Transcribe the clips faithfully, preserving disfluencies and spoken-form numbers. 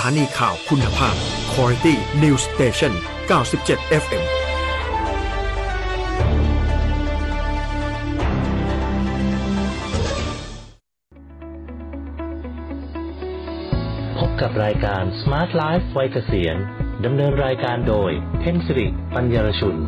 านีข่าวคุณภาพ Quality News Station เก้าสิบเจ็ด เอฟ เอ็มพบกับรายการ Smart Life วัยเกษียณดำเนินรายการโดยเพ็ญสิริปัญญารชุน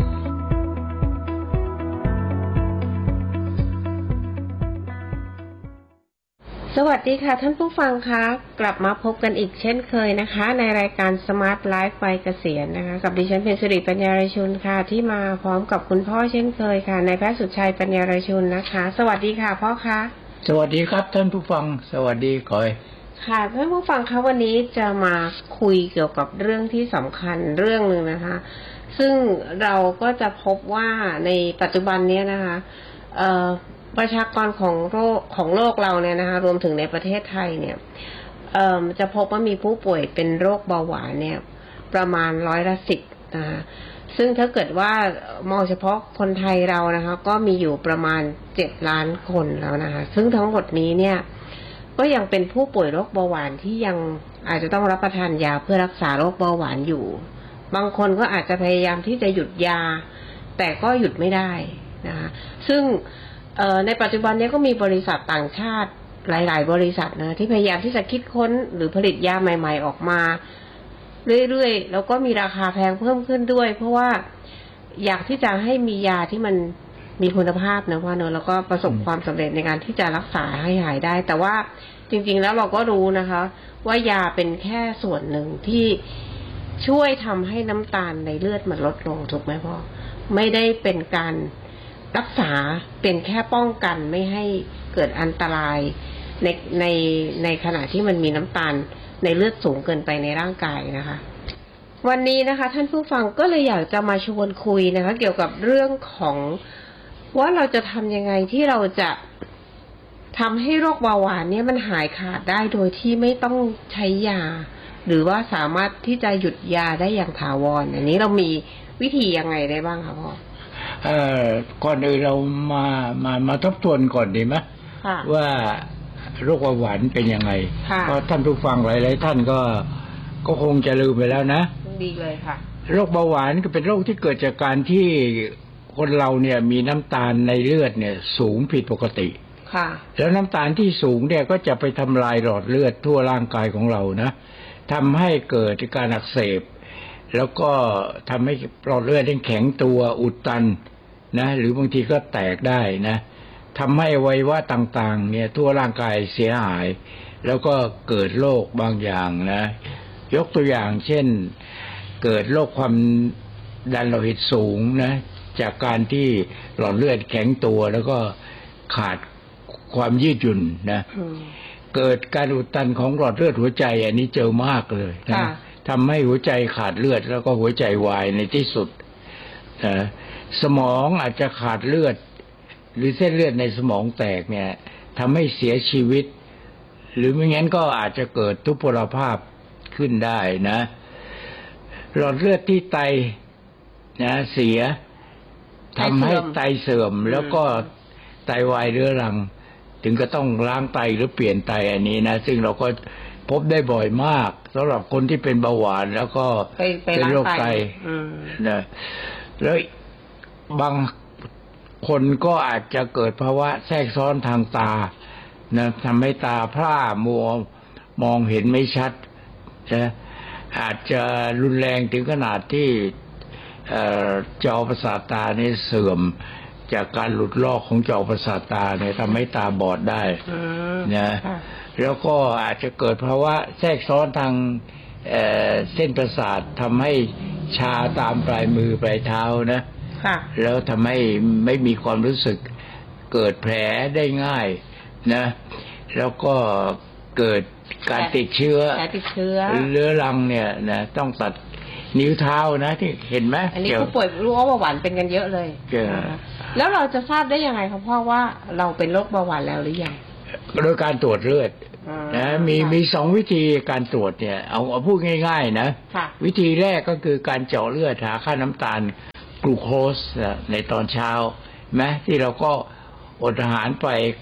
สวัสดีค่ะท่านผู้ฟังคะกลับมาพบกันอีกเช่นเคยนะคะในรายการ Smart Life วัยเกษียณนะคะกับดิฉันเพ็ญสิริปัญญารชุนค่ะที่มาพร้อมกับคุณพ่อเช่นเคยค่ะนายแพทย์สุชัยปัญญารชุนนะคะสวัสดีค่ะพ่อคะสวัสดีครับท่านผู้ฟังสวัสดีคอยค่ะท่านผู้ฟังคะวันนี้จะมาคุยเกี่ยวกับเรื่องที่สำคัญเรื่องนึงนะคะซึ่งเราก็จะพบว่าในปัจจุบันนี้นะคะเอ่อประชากรของโลกของโลกเราเนี่ยนะคะรวมถึงในประเทศไทยเนี่ยเอ่อจะพบว่ามีผู้ป่วยเป็นโรคเบาหวานเนี่ยประมาณร้อยละสิบนะคะซึ่งถ้าเกิดว่ามองเฉพาะคนไทยเรานะคะก็มีอยู่ประมาณเจ็ดล้านคนแล้วนะคะซึ่งทั้งหมดนี้เนี่ยก็ยังเป็นผู้ป่วยโรคเบาหวานที่ยังอาจจะต้องรับประทานยาเพื่อรักษาโรคเบาหวานอยู่บางคนก็อาจจะพยายามที่จะหยุดยาแต่ก็หยุดไม่ได้นะคะซึ่งในปัจจุบันนี้ก็มีบริษัทต่างชาติหลายๆบริษัทนะที่พยายามที่จะคิดค้นหรือผลิตยาใหม่ๆออกมาเรื่อยๆแล้วก็มีราคาแพงเพิ่มขึ้นด้วยเพราะว่าอยากที่จะให้มียาที่มันมีคุณภาพนะพ่อเนอะแล้วก็ประสบความสำเร็จในการที่จะรักษาให้หายได้แต่ว่าจริงๆแล้วเราก็รู้นะคะว่ายาเป็นแค่ส่วนหนึ่งที่ช่วยทำให้น้ำตาลในเลือดมันลดลงถูกไหมพ่อไม่ได้เป็นการรักษาเป็นแค่ป้องกันไม่ให้เกิดอันตรายในในในขณะที่มันมีน้ำตาลในเลือดสูงเกินไปในร่างกายนะคะวันนี้นะคะท่านผู้ฟังก็เลยอยากจะมาชวนคุยนะคะเกี่ยวกับเรื่องของว่าเราจะทำยังไงที่เราจะทำให้โรคเบาหวานเนี่ยมันหายขาดได้โดยที่ไม่ต้องใช้ยาหรือว่าสามารถที่จะหยุดยาได้อย่างถาวรอันนี้เรามีวิธียังไงได้บ้างคะพ่อเอ่อก่อนอื่นเรามามามาทบทวนก่อนดีไหมว่าโรคเบาหวานเป็นยังไงเพราะท่านผู้ฟังหลายๆท่านก็ก็คงจะลืมไปแล้วนะดีเลยค่ะโรคเบาหวานก็เป็นโรคที่เกิดจากการที่คนเราเนี่ยมีน้ำตาลในเลือดเนี่ยสูงผิดปกติค่ะแล้วน้ำตาลที่สูงเนี่ยก็จะไปทำลายหลอดเลือดทั่วร่างกายของเรานะทำให้เกิดการอักเสบแล้วก็ทำให้หลอดเลือดแข็งตัวอุดตันนะหรือบางทีก็แตกได้นะทำให้อวัยวะต่างๆเนี่ยทั่วร่างกายเสียหายแล้วก็เกิดโรคบางอย่างนะยกตัวอย่างเช่นเกิดโรคความดันโลหิตสูงนะจากการที่หลอดเลือดแข็งตัวแล้วก็ขาดความยืดหยุ่นนะเกิดการอุดตันของหลอดเลือดหัวใจอันนี้เจอมากเลยนะทำให้หัวใจขาดเลือดแล้วก็หัวใจวายในที่สุดนะสมองอาจจะขาดเลือดหรือเส้นเลือดในสมองแตกเนี่ยทำให้เสียชีวิตหรือไม่งั้นก็อาจจะเกิดทุพพลภาพขึ้นได้นะหลอดเลือดที่ไตนะเสียทำให้ไตเสื่อมแล้วก็ไตวายเรื้อรังถึงก็ต้องล้างไตหรือเปลี่ยนไตอันนี้นะซึ่งเราก็พบได้บ่อยมากสำหรับคนที่เป็นเบาหวานแล้วก็เป็นโรคไตนะแล้วบางคนก็อาจจะเกิดภาวะแทรกซ้อนทางตานะทำให้ตาพร่ามัวมองเห็นไม่ชัดนะอาจจะรุนแรงถึงขนาดที่จอประสาทตาเนี่ยเสื่อมจากการหลุดลอกของจอประสาทตาเนี่ยทำให้ตาบอดได้นะแล้วก็อาจจะเกิดภาวะแทรกซ้อนทางเอ่อเส้นประสาททำให้ชาตามปลายมือปลายเท้านะแล้วทำให้ไม่มีความรู้สึกเกิดแผลได้ง่ายนะแล้วก็เกิดการติดเชื้อเรื้อรังเนี่ยนะต้องตัดนิ้วเท้านะที่เห็นไหมอันนี้ผู้ป่วยโรคเบาหวานเป็นกันเยอะเลยแล้วเราจะทราบได้ยังไงครับพ่อว่าเราเป็นโรคเบาหวานแล้วหรือยังโดยการตรวจเลือดนะมีมีสองวิธีการตรวจเนี่ยเอาเอาพูดง่ายๆนะวิธีแรกก็คือการเจาะเลือดหาค่าน้ำตาลกลูโคสในตอนเช้าไหมที่เราก็อดอาหารไป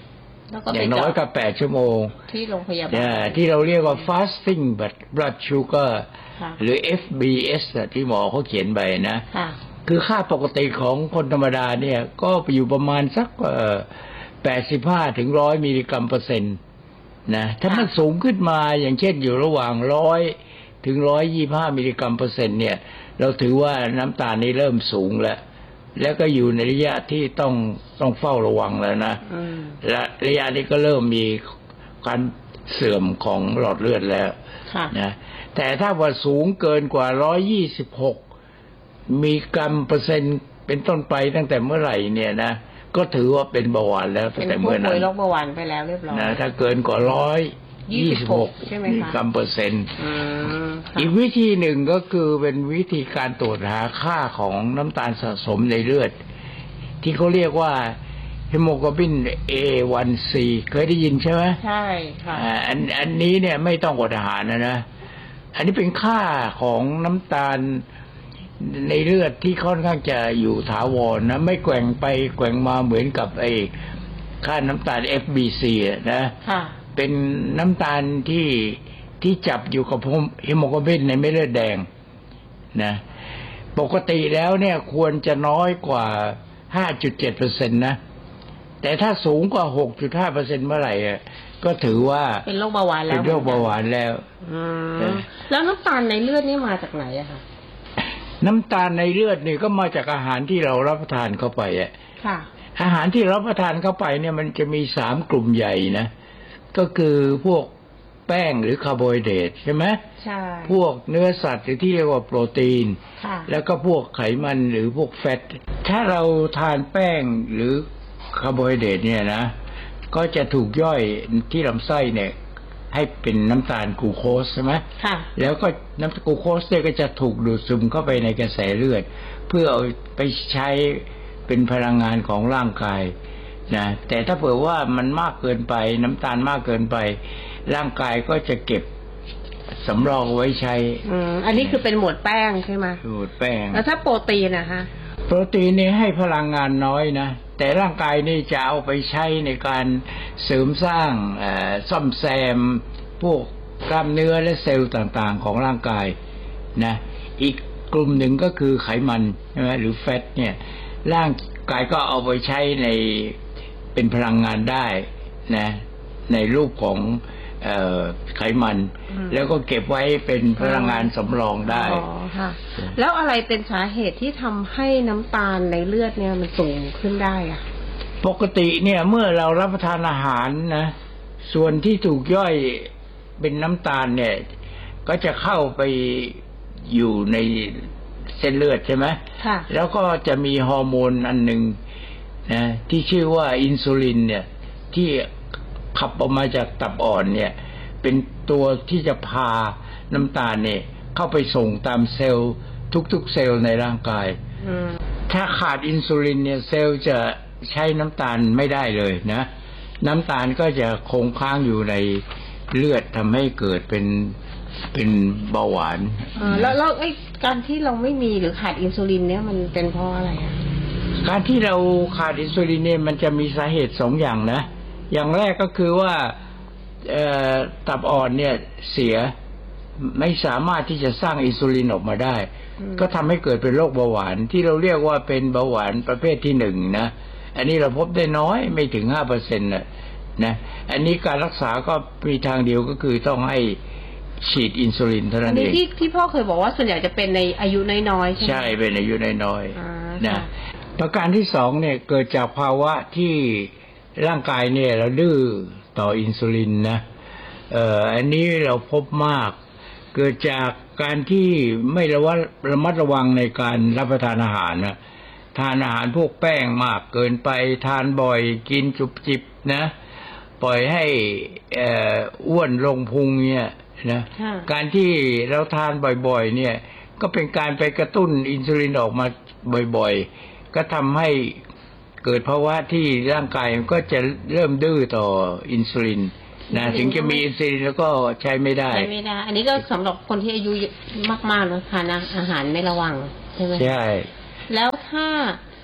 อย่างน้อยก็แปดชั่วโมงที่โรงพยาบาลที่เราเรียกว่า fasting blood sugar หรือ เอฟ บี เอส ที่หมอเขาเขียนไปนะคือค่าปกติของคนธรรมดาเนี่ยก็ไปอยู่ประมาณสักแปดสิบห้าถึงหนึ่งร้อยมิลลิกรัมเปอร์เซ็นต์นะถ้ามันสูงขึ้นมาอย่างเช่นอยู่ระหว่างหนึ่งร้อยถึงหนึ่งร้อยยี่สิบห้ามิลลิกรัมเปอร์เซ็นต์เนี่ยเราถือว่าน้ำตาลนี้เริ่มสูงแล้วแล้วก็อยู่ในระยะที่ต้องต้องเฝ้าระวังแล้วนะและระยะนี้ก็เริ่มมีการเสื่อมของหลอดเลือดแล้วนะแต่ถ้าว่าสูงเกินกว่าหนึ่งร้อยยี่สิบหกมิลลิกรัมเปอร์เซ็นต์เป็นต้นไปตั้งแต่เมื่อไหร่เนี่ยนะก็ถือว่าเป็นเบาหวานแล้วตั้งแต่เมื่อนั้นเป็นผู้ป่วยโรคเบาหวานไปแล้วเรียบร้อยนะถ้าเกินกว่าหนึ่งร้อยยี่สิบหกมิลลิกรัมเปอร์เซ็นต์อีกวิธีหนึ่งก็คือเป็นวิธีการตรวจหาค่าของน้ำตาลสะสมในเลือดที่เขาเรียกว่าฮีโมโกลบิน เอ วัน ซี เคยได้ยินใช่ไหมใช่ค่ะอันอันนี้เนี่ยไม่ต้องอดอาหารนะนะอันนี้เป็นค่าของน้ำตาลในเลือดที่ค่อนข้างจะอยู่ถาวรนะไม่แกว่งไปแกว่งมาเหมือนกับไอ้ค่าน้ำตาล เอฟ บี ซี นะเป็นน้ำตาลที่ที่จับอยู่กับฮีโมโกลบินในเม็ดเลือดแดงนะปกติแล้วเนี่ยควรจะน้อยกว่า ห้าจุดเจ็ดเปอร์เซ็นต์ นะแต่ถ้าสูงกว่า หกจุดห้าเปอร์เซ็นต์ เมื่อไหร่ก็ถือว่าเป็นโรคเบาหวานแล้วเป็นโรคเบาหวานแล้วแล้วน้ำตาลในเลือดนี่มาจากไหนอะคะน้ำตาลในเลือดนี่ก็มาจากอาหารที่เรารับประทานเข้าไปอ่ะค่ะอาหารที่รับประทานเข้าไปเนี่ยมันจะมีสามกลุ่มใหญ่นะก็คือพวกแป้งหรือคาร์โบไฮเดรตใช่ไหมใช่พวกเนื้อสัตว์หรือที่เรียกว่าโปรตีนแล้วก็พวกไขมันหรือพวกแฟตถ้าเราทานแป้งหรือคาร์โบไฮเดรตเนี่ยนะก็จะถูกย่อยที่ลำไส้เนี่ยให้เป็นน้ำตาลกลูโคสใช่ไหมค่ะแล้วก็น้ำตาลกลูโคสเนี่ยก็จะถูกดูดซึมเข้าไปในกระแสเลือดเพื่อเอาไปใช้เป็นพลังงานของร่างกายนะแต่ถ้าเผื่อว่ามันมากเกินไปน้ำตาลมากเกินไปร่างกายก็จะเก็บสำรองไว้ใช้อืมอันนี้คือเป็นหมวดแป้งใช่ไหมหมวดแป้งแล้วถ้าโปรตีนนะคะโปรตีนนี่ให้พลังงานน้อยนะแต่ร่างกายนี่จะเอาไปใช้ในการเสริมสร้างซ่อมแซมพวกกล้ามเนื้อและเซลล์ต่างๆของร่างกายนะอีกกลุ่มหนึ่งก็คือไขมันใช่ไหมหรือแฟตเนี่ยร่างกายก็เอาไปใช้ในเป็นพลังงานได้นะในรูปของเอ่อไขมันแล้วก็เก็บไว้เป็นพลังงานสำรองได้อ๋อค่ะแล้วอะไรเป็นสาเหตุที่ทำให้น้ำตาลในเลือดเนี่ยมันสูงขึ้นได้อ่ะปกติเนี่ยเมื่อเรารับประทานอาหารนะส่วนที่ถูกย่อยเป็นน้ำตาลเนี่ยก็จะเข้าไปอยู่ในเส้นเลือดใช่ไหมค่ะแล้วก็จะมีฮอร์โมนอันหนึ่งนะที่ชื่อว่าอินซูลินเนี่ยที่ขับออกมาจากตับอ่อนเนี่ยเป็นตัวที่จะพาน้ำตาลเนี่ยเข้าไปส่งตามเซลล์ทุกๆเซลล์ในร่างกายถ้าขาดอินซูลินเนี่ยเซลล์จะใช้น้ำตาลไม่ได้เลยนะน้ำตาลก็จะคงค้างอยู่ในเลือดทำให้เกิดเป็นเป็นเบาหวานแล้วแล้วไอ้การที่เราไม่มีหรือขาดอินซูลินเนี่ยมันเป็นเพราะอะไรอ่ะการที่เราขาดอินซูลินเนี่ยมันจะมีสาเหตุสองอย่างนะอย่างแรกก็คือว่าตับอ่อนเนี่ยเสียไม่สามารถที่จะสร้างอินซูลินออกมาได้ก็ทำให้เกิดเป็นโรคเบาหวานที่เราเรียกว่าเป็นเบาหวานประเภทที่หนึ่งนะอันนี้เราพบได้น้อยไม่ถึงห้าเปอร์เซ็นต์นะนะอันนี้การรักษาก็มีทางเดียวก็คือต้องให้ฉีดอินซูลินเท่านั้นเองที่ที่พ่อเคยบอกว่าส่วนใหญ่จะเป็นในอายุน้อยๆใช่ไหมใช่เป็นอายุน้อยๆนะประการที่สองเนี่ยเกิดจากภาวะที่ร่างกายเนี่ยเราดื้อต่ออินซูลินนะเอ่ออันนี้เราพบมากเกิดจากการที่ไม่ระวัดระมัดระวังในการรับประทานอาหารนะทานอาหารพวกแป้งมากเกินไปทานบ่อยกินจุบจิบนะปล่อยให้เอ่ออ้วนลงพุงเนี่ยนะการที่เราทานบ่อยๆเนี่ยก็เป็นการไปกระตุ้นอินซูลินออกมาบ่อยๆก็ทำให้เกิดภาวะที่ร่างกายก็จะเริ่มดื้อต่ออินซูลินนะถึงจะมีอินซูลินแล้วก็ใช้ไม่ได้ใช้ไม่ได้อันนี้ก็สำหรับคนที่อายุมากๆนะทานอาหารไม่ระวังใช่ไหมใช่แล้วถ้า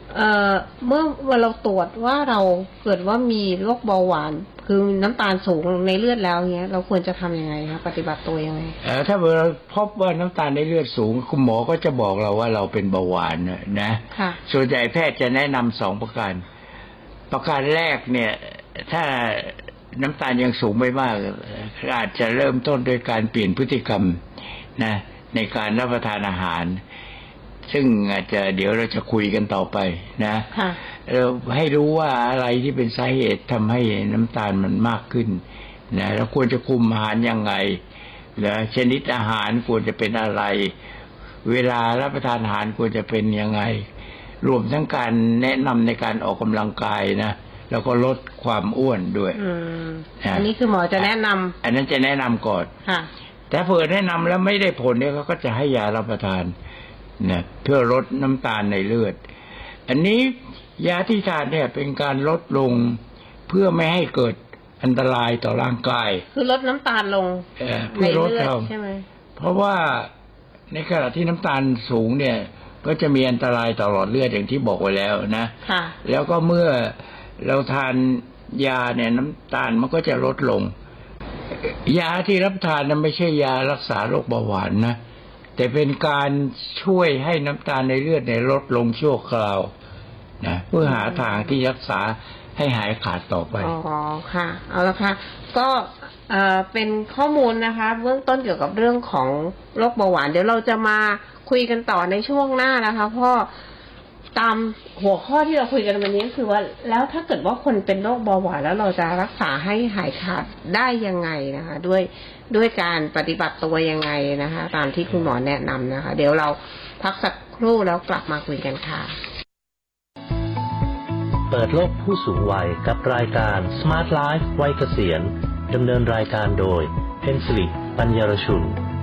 เอ่อเมื่อเราตรวจว่าเราเกิดว่ามีโรคเบาหวานคือน้ำตาลสูงในเลือดแล้วเงี้ยเราควรจะทำยังไงคะปฏิบัติตัวยังไงเออถ้าเราพบว่าน้ำตาลในเลือดสูงคุณหมอก็จะบอกเราว่าเราเป็นเบาหวานนะค่ะส่วนใหญ่แพทย์จะแนะนำสองประการประการแรกเนี่ยถ้าน้ำตาลยังสูงไม่มากอาจจะเริ่มต้นด้วยการเปลี่ยนพฤติกรรมนะในการรับประทานอาหารซึ่งอาจจะเดี๋ยวเราจะคุยกันต่อไปนะเราให้รู้ว่าอะไรที่เป็นสาเหตุทำให้น้ำตาลมันมากขึ้นนะแล้วควรจะคุมอาหารยังไงนะชนิดอาหารควรจะเป็นอะไรเวลารับประทานอาหารควรจะเป็นยังไงรวมทั้งการแนะนำในการออกกำลังกายนะแล้วก็ลดความอ้วนด้วยอันนี้คือหมอจะแนะนำอันนั้นจะแนะนำก่อนค่ะแต่เผื่อแนะนำแล้วไม่ได้ผลเนี่ยเขาก็จะให้ยารับประทานนะเพื่อลดน้ำตาลในเลือดอันนี้ยาที่ทานเนี่ยเป็นการลดลงเพื่อไม่ให้เกิดอันตรายต่อร่างกายคือลดน้ำตาลลงเพื่อลดเราใช่ไหมเพราะว่าในขณะที่น้ำตาลสูงเนี่ยก็จะมีอันตรายต่อหลอดเลือดอย่างที่บอกไว้แล้วนะแล้วก็เมื่อเราทานยาเนี่ยน้ำตาลมันก็จะลดลงยาที่รับทานนั้นไม่ใช่ยารักษาโรคเบาหวานนะแต่เป็นการช่วยให้น้ำตาลในเลือดเนี่ยลดลงชั่วคราวนะเพื่อหาทางที่รักษาให้หายขาดต่อไปอ๋อค่ะเอาละค่ะก็เอ่อเป็นข้อมูลนะคะเบื้องต้นเกี่ยวกับเรื่องของโรคเบาหวานเดี๋ยวเราจะมาคุยกันต่อในช่วงหน้านะคะเพราะตามหัวข้อที่เราคุยกันวันนี้คือว่าแล้วถ้าเกิดว่าคนเป็นโรคเบาหวานแล้วเราจะรักษาให้หายขาดได้ยังไงนะคะด้วยด้วยการปฏิบัติตัวยังไงนะคะตามที่คุณหมอแนะนำนะคะเดี๋ยวเราพักสักครู่แล้วกลับมาคุยกันค่ะเปิดโลกผู้สูงวัยกับรายการ Smart Life วัยเกษียณดำเนินรายการโดยเพ็ญศิริปัญญารชุน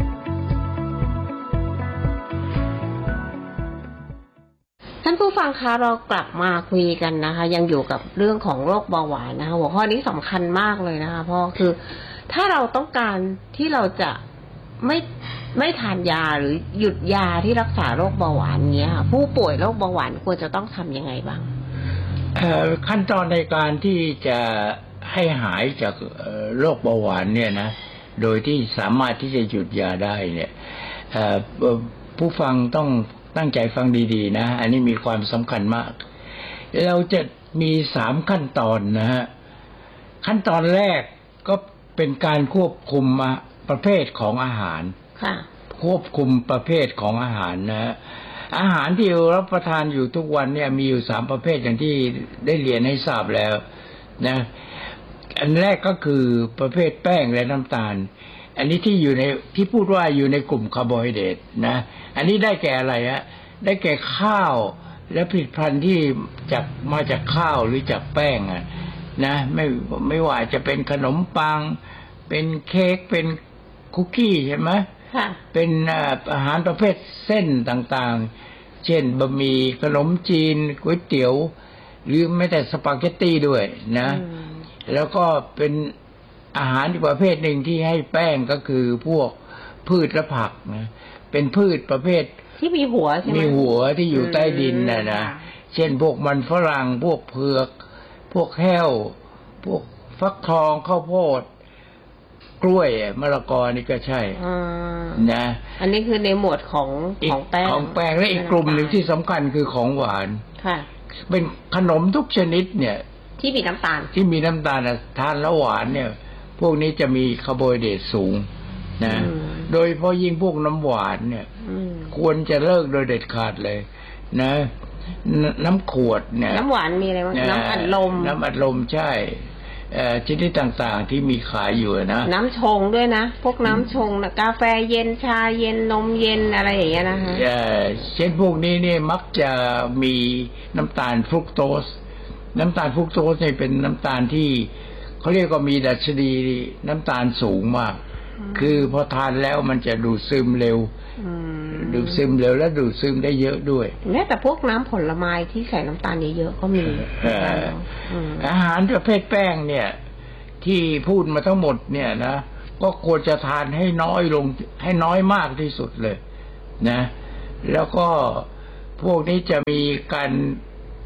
ท่านผู้ฟังคะเรากลับมาคุยกันนะคะยังอยู่กับเรื่องของโรคเบาหวานนะคะหัวข้อนี้สำคัญมากเลยนะคะเพราะคือถ้าเราต้องการที่เราจะไม่ไม่ทานยาหรือหยุดยาที่รักษาโรคเบาหวานเนี้ยค่ะผู้ป่วยโรคเบาหวานควรจะต้องทำยังไงบ้างขั้นตอนในการที่จะให้หายจากโรคเบาหวานเนี่ยนะโดยที่สามารถที่จะหยุดยาได้เนี่ยผู้ฟังต้องตั้งใจฟังดีๆนะอันนี้มีความสำคัญมากเราจะมีสามขั้นตอนนะฮะขั้นตอนแรกก็เป็นการควบคุมประเภทของอาหารควบคุมประเภทของอาหารนะอาหารที่เรารับประทานอยู่ทุกวันเนี่ยมีอยู่สามประเภทอย่างที่ได้เรียนให้ทราบแล้วนะอันแรกก็คือประเภทแป้งและน้ำตาลอันนี้ที่อยู่ในที่พูดว่าอยู่ในกลุ่มคาร์โบไฮเดรตนะอันนี้ได้แก่อะไรฮะได้แก่ข้าวและผลิตภัณฑ์ที่จากมาจากข้าวหรือจากแป้งอ่ะนะไม่ไม่ว่าจะเป็นขนมปังเป็นเค้กเป็นคุกกี้ใช่ไหมค่ะเป็นอาหารประเภทเส้นต่างๆเช่นบะหมี่ขนมจีนก๋วยเตี๋ยวหรือแม้แต่สปาเกตตี้ด้วยนะแล้วก็เป็นอาหารอีกประเภทหนึ่งที่ให้แป้งก็คือพวกพืชและผักนะเป็นพืชประเภทที่มีหัวใช่ไหมมีหัวที่อยู่ใต้ดินนะนะเช่นพวกมันฝรั่งพวกเผือกพวกแห้วพวกฟักทองข้าวโพดกล้วยมะละกอนี่ก็ใช่นะอันนี้คือในหมวดของของแป้งของแป้งและอีกกลุ่มหนึ่งที่สำคัญคือของหวานค่ะเป็นขนมทุกชนิดเนี่ยที่มีน้ำตาลที่มีน้ำตาลทานแล้วหวานเนี่ยพวกนี้จะมีคาร์โบไฮเดรตสูงนะโดยเฉพาะยิ่งพวกน้ำหวานเนี่ยควรจะเลิกโดยเด็ดขาดเลยนะน้ำขวดเนี่ยน้ำหวานมีอะไรบ้างน้ำอัดลมน้ำอัดลมใช่ชนิดต่างๆที่มีขายอยู่นะน้ำชงด้วยนะพวกน้ำชงนะกาแฟเย็นชาเย็นนมเย็นอะไรอย่างเงี้ยนะคะเช่นพวกนี้เนี่ยมักจะมีน้ำตาลฟรุกโตสน้ำตาลฟรุกโตสเนี่ยเป็นน้ำตาลที่เขาเรียกว่ามีดัชนีน้ำตาลสูงมากคือพอทานแล้วมันจะดูดซึมเร็วดูดซึมเร็วและดูดซึมได้เยอะด้วยแม้แต่พวกน้ำผลไม้ที่ใส่น้ำตาลเยอะๆก็มีอาหารประเภทแป้งเนี่ยที่พูดมาทั้งหมดเนี่ยนะก็ควรจะทานให้น้อยลงให้น้อยมากที่สุดเลยนะแล้วก็พวกนี้จะมีการ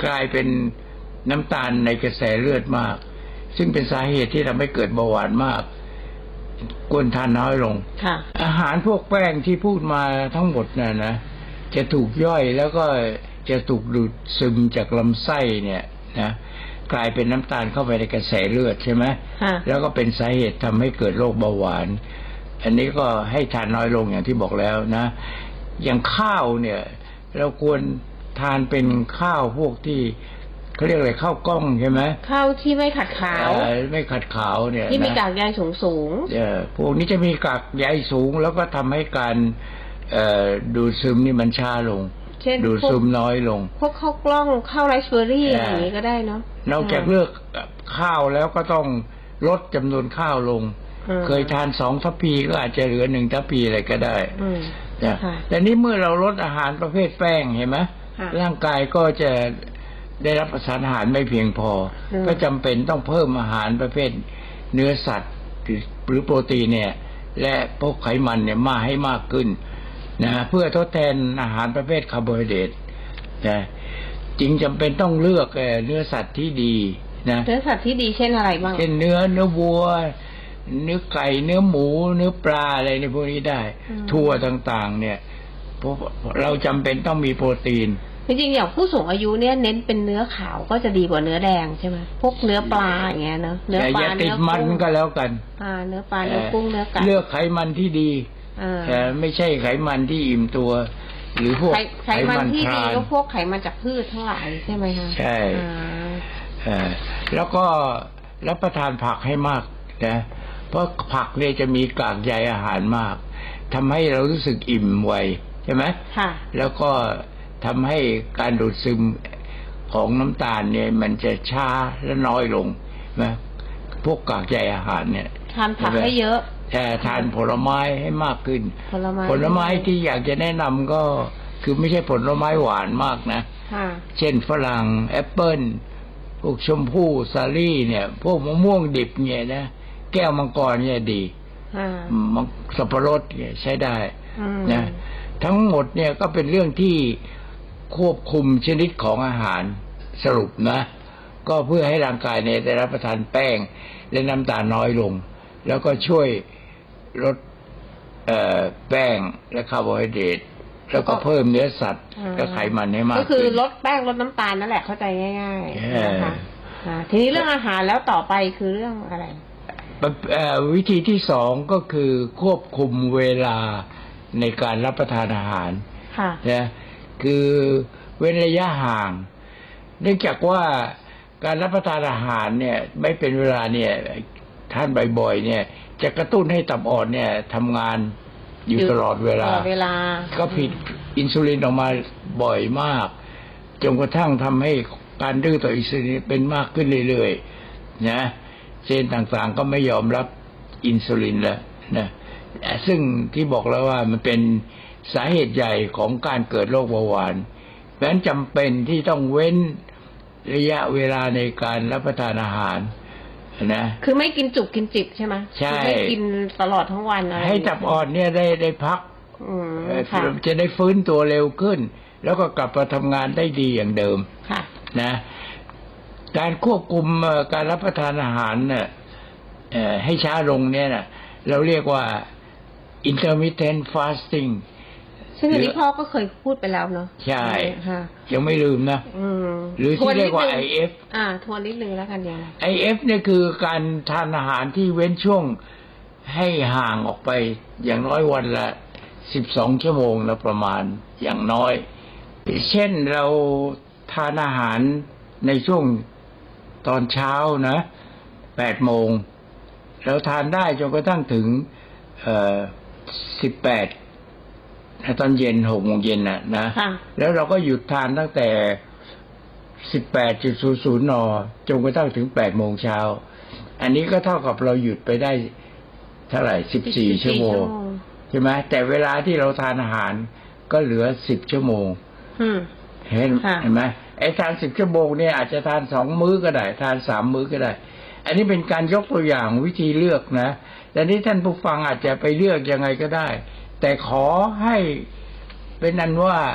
กลายเป็นน้ำตาลในกระแสเลือดมากซึ่งเป็นสาเหตุที่ทำให้เกิดเบาหวานมากควรทานน้อยลงอาหารพวกแป้งที่พูดมาทั้งหมดน่ะนะจะถูกย่อยแล้วก็จะถูกดูดซึมจากลำไส้เนี่ยนะกลายเป็นน้ำตาลเข้าไปในกระแสเลือดใช่ไหมแล้วก็เป็นสาเหตุทำให้เกิดโรคเบาหวานอันนี้ก็ให้ทานน้อยลงอย่างที่บอกแล้วนะอย่างข้าวเนี่ยเราควรทานเป็นข้าวพวกที่เขาเรียกอะไรข้าวกล้องใช่ไหมข้าวที่ไม่ขัดขาวไม่ขัดขาวเนี่ยที่มีกากใยสูงสูงเออพวกนี้จะมีกากใยสูงแล้วก็ทำให้การดูดซึมนี่มันช้าลงดูดซึมน้อยลงพวกข้าวกล้องข้าวไรซ์เบอร์รี่อย่างนี้ก็ได้เนาะนอกจากเลือกข้าวแล้วก็ต้องลดจำนวนข้าวลงเคยทานสองทัพพีก็อาจจะเหลือหนึ่งทัพพีอะไรก็ได้แต่นี้เมื่อเราลดอาหารประเภทแป้งเห็นไหมร่างกายก็จะได้รับสารอาหารไม่เพียงพอก็จำเป็นต้องเพิ่มอาหารประเภทเนื้อสัตว์หรือโปรตีนเนี่ยและพวกไขมันเนี่ยมาให้มากขึ้นนะเพื่อทดแทนอาหารประเภทคาร์โบไฮเดรตนะจึงจำเป็นต้องเลือกเนื้อสัตว์ที่ดีนะเนื้อสัตว์ที่ดีเช่นอะไรบ้างเช่นเนื้อเนื้อวัวเนื้อไก่เนื้อหมูเนื้อปลาอะไรในพวกนี้ได้ทั่วต่างๆเนี่ยเราจำเป็นต้องมีโปรตีนจริงๆอย่างผู้สูงอายุเนี่ยเน้นเป็นเนื้อขาวก็จะดีกว่าเนื้อแดงใช่ไหมพวกเนื้อปลาอย่างเงี้ยเนาะเนื้อปลาเนื้อมันก็แล้วกันอ่าเนื้อปลาเนื้อกุ้งเนื้อไก่เลือกไขมันที่ดีแต่ไม่ใช่ไขมันที่อิ่มตัวหรือพวกไขมันที่ดีก็พวกไขมันจากพืชทั้งหลายใช่ไหมคะใช่แล้วก็รับประทานผักให้มากนะเพราะผักเนี่ยจะมีกากใยอาหารมากทำให้เรารู้สึกอิ่มไวใช่ไหมค่ะแล้วก็ทำให้การดูดซึมของน้ำตาลเนี่ยมันจะช้าและน้อยลงนะพวกกากใยอาหารเนี่ยทานผักให้เยอะแต่ทานผลไม้ให้มากขึ้นผลไม้ผลไม้ที่อยากจะแนะนำก็คือไม่ใช่ผลไม้หวานมากนะเช่นฝรั่งแอปเปิ้ลพวกชมพู่สาลี่เนี่ยพวกมะม่วงดิบเนี่ยนะแก้วมังกรเนี่ยดีสับปะรดเนี่ยใช้ได้นะทั้งหมดเนี่ยก็เป็นเรื่องที่ควบคุมชนิดของอาหารสรุปนะก็เพื่อให้ร่างกายเนี่ยได้รับประทานแป้งและน้ำตาลน้อยลงแล้วก็ช่วยลดแป้งและคาร์โบไฮเดรตแล้วก็เพิ่มเนื้อสัตว์และไขมันให้มากก็คือลดแป้งลดน้ำตาลนั่นแหละเข้าใจง่ายๆนะคะทีนี้เรื่องอาหารแล้วต่อไปคือเรื่องอะไรวิธีที่สองก็คือควบคุมเวลาในการรับประทานอาหารนะคือเว้นระยะห่างเนื่องจากว่าการรับประทานอาหารเนี่ยไม่เป็นเวลาเนี่ยทานบ่อยๆเนี่ยจะกระตุ้นให้ตับอ่อนเนี่ยทำงานอยู่ตลอดเวลาก็ผลิตอินซูลินออกมาบ่อยมากจนกระทั่งทำให้การดื้อต่ออินซูลินเป็นมากขึ้นเรื่อยๆนะเซลล์ต่างๆก็ไม่ยอมรับอินซูลินแล้วนะซึ่งที่บอกแล้วว่ามันเป็นสาเหตุใหญ่ของการเกิดโรคเบาหวานเพราะฉะนั้นจำเป็นที่ต้องเว้นระยะเวลาในการรับประทานอาหารนะคือไม่กินจุกกินจิบใช่ไหมใช่ไม่กินตลอดทั้งวันอะไรให้ตับอ่อนเนี่ยได้ได้พักจะได้ฟื้นตัวเร็วขึ้นแล้วก็กลับมาทำงานได้ดีอย่างเดิมนะการควบคุมการรับประทานอาหารเนี่ยให้ช้าลงเนี่ยนะเราเรียกว่า intermittent fasting ซึ่งอันนี้พ่อก็เคยพูดไปแล้วเนาะใช่ยังไม่ลืมนะหรือที่เรียกว่า ไอ เอฟอ่าทวนนิดนึงแล้วกันยังไอ เอฟ เนี่ยคือการทานอาหารที่เว้นช่วงให้ห่างออกไปอย่างน้อยวันละสิบสองชั่วโมงละประมาณอย่างน้อยเช่นเราทานอาหารในช่วงตอนเช้านะแปดโมงเราทานได้จนกระทั่งถึงเอ่อสิบแปดตอนเย็นหกโมงเย็นน่ะนะแล้วเราก็หยุดทานตั้งแต่สิบแปดจุดศูนย์ศูนย์นจนกระทั่งถึงแปดโมงเช้าอันนี้ก็เท่ากับเราหยุดไปได้เท่าไหร่สิบสี่ชั่วโมงใช่ไหมแต่เวลาที่เราทานอาหารก็เหลือสิบชั่วโมงเห็นเห็นไหมไอ้ทานสิบชั่วโมงเนี่ยอาจจะทานสองมื้อก็ได้ทานสามมื้อก็ได้อันนี้เป็นการยกตัวอย่างวิธีเลือกนะแต่นี้ท่านผู้ฟังอาจจะไปเลือกยังไงก็ได้แต่ขอให้เป็นนั้นว่า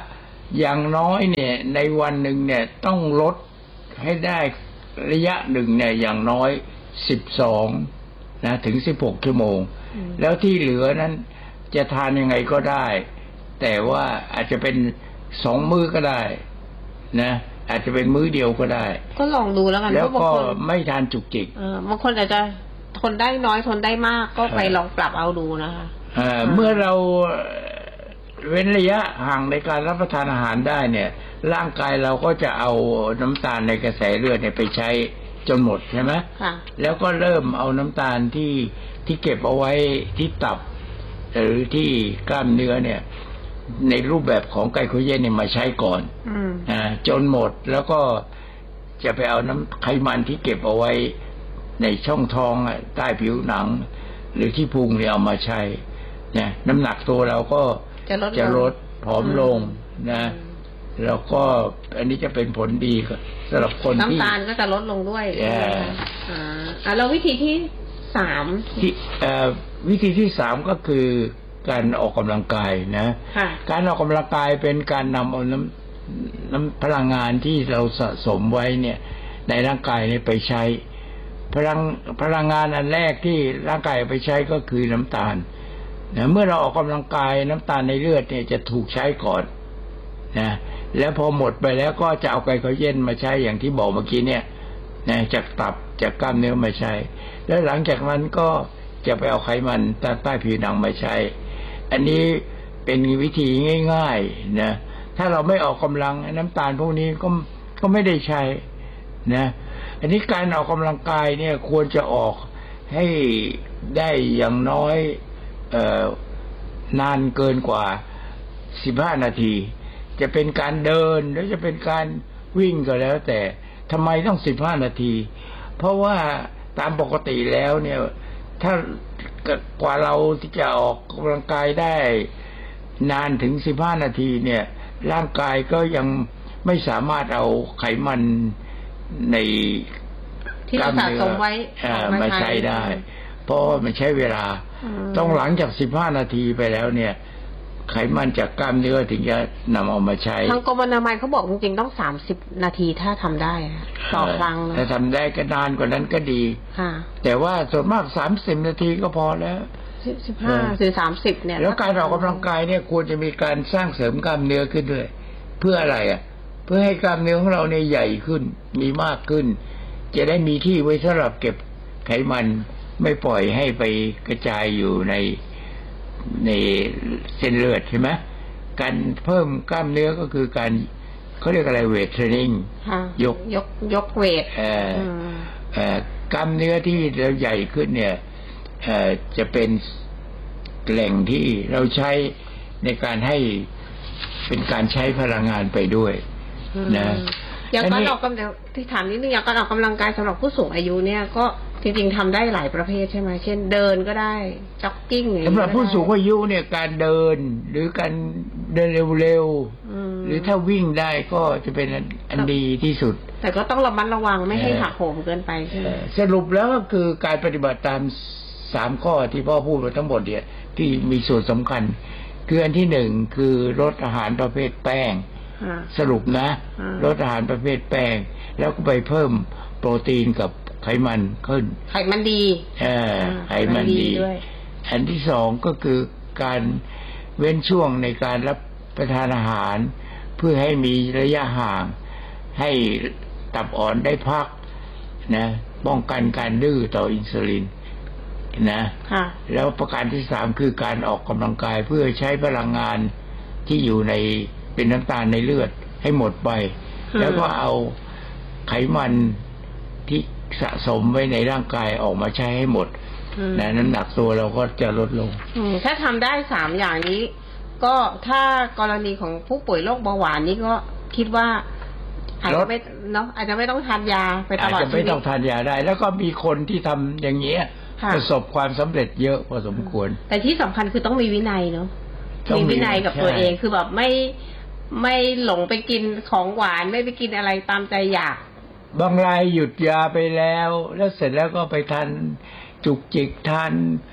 อย่างน้อยเนี่ยในวันหนึ่งเนี่ยต้องลดให้ได้ระยะหนึ่งเนี่ยอย่างน้อยสิบสองนะถึงสิบหกชั่วโมงแล้วที่เหลือนั้นจะทานยังไงก็ได้แต่ว่าอาจจะเป็นสองมื้อก็ได้นะอาจจะเป็นมื้อเดียวก็ได้ก็ลองดูแล้วกันแล้วก็ไม่ทานจุกจิกเออบางคนอาจจะทนได้น้อยทนได้มากก็ไปลองปรับเอาดูนะคะเอ่อเมื่อเราเว้นระยะห่างในการรับประทานอาหารได้เนี่ยร่างกายเราก็จะเอาน้ำตาลในกระแสเลือดเนี่ยไปใช้จนหมดใช่ไหมค่ะแล้วก็เริ่มเอาน้ำตาลที่ที่เก็บเอาไว้ที่ตับหรือที่กล้ามเนื้อเนี่ยในรูปแบบของไกลโคเจนเนี่ยมาใช้ก่อนอ่าจนหมดแล้วก็จะไปเอาน้ำไขมันที่เก็บเอาไว้ในช่องท้องใต้ผิวหนังหรือที่พุงเนี่ยเอามาใช้เนี่ยน้ำหนักตัวเราก็จะลดผอมลงนะแล้วก็อันนี้จะเป็นผลดีสำหรับคนที่น้ำตาลก็จะลดลงด้วยอ่าอ่าแล้ววิธีที่สามที่เอ่อวิธีที่สามก็คือการออกกำลังกายนะการออกกำลังกายเป็นการนำเอาน้ำน้ำพลังงานที่เราสะสมไว้เนี่ยในร่างกายเนี่ยไปใช้พลังพลังงานอันแรกที่ร่างกายไปใช้ก็คือน้ำตาลนะเมื่อเราออกกำลังกายน้ำตาลในเลือดเนี่ยจะถูกใช้ก่อนนะแล้วพอหมดไปแล้วก็จะเอาไกลโคเจนมาใช้อย่างที่บอกเมื่อกี้เนี่ยนะจากตับจากกล้ามเนื้อมาใช้แล้วหลังจากนั้นก็จะไปเอาไขมันใต้ผิวหนังมาใช้อันนี้เป็นวิธีง่ายๆนะถ้าเราไม่ออกกำลังน้ำตาลพวกนี้ก็ก็ไม่ได้ใช้นะอันนี้การออกกำลังกายเนี่ยควรจะออกให้ได้อย่างน้อยเอ่อนานเกินกว่าสิบห้านาทีจะเป็นการเดินหรือจะเป็นการวิ่งก็แล้วแต่ทำไมต้องสิบห้านาทีเพราะว่าตามปกติแล้วเนี่ยถ้ากว่าเราที่จะออกกำลังกายได้นานถึงสิบห้านาทีเนี่ยร่างกายก็ยังไม่สามารถเอาไขมันในที่เราสะสมไว้มาใช้ได้เพราะมันใช้เวลาต้องหลังจากสิบห้านาทีไปแล้วเนี่ยไขมันจากกล้ามเนื้อถึงจะนำเอามาใช้ทางกรมอนามัยเขาบอกจริงๆต้องสามสิบนาทีถ้าทำได้ต่อครั้งถ้าทำได้ก็นานกว่านั้นก็ดีแต่ว่าส่วนมากสามสิบนาทีก็พอแล้วสิบห้าถึงสามสิบเนี่ยแล้วการออกกำลังกายเนี่ยควรจะมีการสร้างเสริมกล้ามเนื้อขึ้นด้วยเพื่ออะไรอ่ะเพื่อให้กล้ามเนื้อของเราเนี่ยใหญ่ขึ้นมีมากขึ้นจะได้มีที่ไว้สำหรับเก็บไขมันไม่ปล่อยให้ไปกระจายอยู่ในในเส้นเลือดใช่ไหมการเพิ่มกล้ามเนื้อก็คือการเขาเรียกอะไรเวทเทรนนิ่งยกยกยกเวทเอ่อเอ่อกล้ามเนื้อที่เราใหญ่ขึ้นเนี่ยเอ่อจะเป็นแหล่งที่เราใช้ในการให้เป็นการใช้พลังงานไปด้วยนะอย่างการออกกำลังที่ถามนิดนึงอย่างการออกกำลังกายสำหรับผู้สูงอายุเนี่ยก็จริงๆทำได้หลายประเภทใช่ไหมเช่นเดินก็ได้จ็อกกิ้งสำหรับผู้สูงอายุเนี่ยการเดินหรือการเดินเร็วๆหรือถ้าวิ่งได้ก็จะเป็นอันดีที่สุดแต่ก็ต้องระมัดระวังไม่ให้หักโหมเกินไปใช่ไหมสรุปแล้วก็คือการปฏิบัติตามสามข้อที่พ่อพูดมาทั้งหมดเนี่ยที่มีส่วนสำคัญคืออันที่หนึ่งคือลดอาหารประเภทแป้งสรุปนะลดอาหารประเภทแป้งแล้วก็ไปเพิ่มโปรตีนกับไขมันขึ้นไขมันดีเออไขมันดีอันที่สองก็คือการเว้นช่วงในการรับประทานอาหารเพื่อให้มีระยะห่างให้ตับอ่อนได้พักนะป้องกันการดื้อต่ออินซูลินนะแล้วประการที่สามคือการออกกำลังกายเพื่อใช้พลังงานที่อยู่ในเป็นน้ำตาลในเลือดให้หมดไปแล้วก็เอาไขมันที่สะสมไว้ในร่างกายออกมาใช้ให้หมดนะน้ำหนักตัวเราก็จะลดลงถ้าทำได้สามอย่างนี้ก็ถ้ากรณีของผู้ป่วยโรคเบาหวานนี่ก็คิดว่าอาจจะไม่เนาะอาจจะไม่ต้องทานยาไปตลอดชีวิตอาจจะไม่ต้องทานยาได้แล้วก็มีคนที่ทำอย่างนี้ประสบความสำเร็จเยอะพอสมควรแต่ที่สำคัญคือต้องมีวินัยเนาะมีวินัยกับตัวเองคือแบบไม่ไม่หลงไปกินของหวานไม่ไปกินอะไรตามใจอยากบางรายหยุดยาไปแล้วแล้วเสร็จแล้วก็ไปทานจุกจิกทาน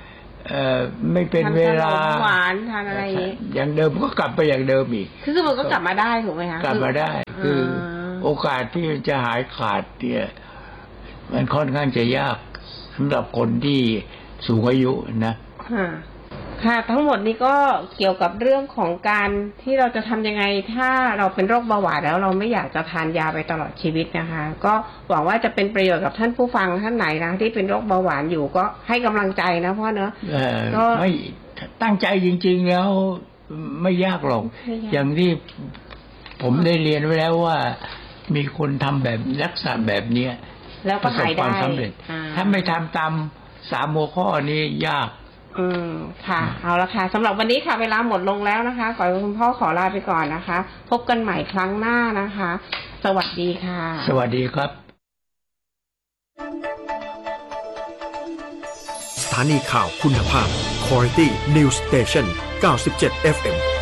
เอ่อไม่เป็นเวลาทานขนมหวานทานอะไรอย่างนี้อย่างเดิมก็กลับไปอย่างเดิมอีกคือคือมันก็กลับมาได้ถูกไหมคะกลับมาได้คือโอกาสที่จะหายขาดเนี่ยมันค่อนข้างจะยากสำหรับคนที่สูงอายุนะค่ะค่ะทั้งหมดนี้ก็เกี่ยวกับเรื่องของการที่เราจะทำยังไงถ้าเราเป็นโรคเบาหวานแล้วเราไม่อยากจะทานยาไปตลอดชีวิตนะคะก็หวังว่าจะเป็นประโยชน์กับท่านผู้ฟังท่านไหนนะที่เป็นโรคเบาหวานอยู่ก็ให้กำลังใจนะพ่อเนอะก็ไม่ตั้งใจจริงๆแล้วไม่ยากหรอกอย่างที่ผมได้เรียนไว้แล้วว่ามีคนทำแบบรักษาแบบเนี้ยแล้วก็หายได้ถ้าไม่ทำตามสามหัวข้อนี้ยากอืมค่ะเอาละค่ะสำหรับวันนี้ค่ะเวลาหมดลงแล้วนะคะขอให้คุณพ่อขอลาไปก่อนนะคะพบกันใหม่ครั้งหน้านะคะสวัสดีค่ะสวัสดีครับสถานีข่าวคุณภาพ Quality News Station เก้าสิบเจ็ด เอฟ เอ็ม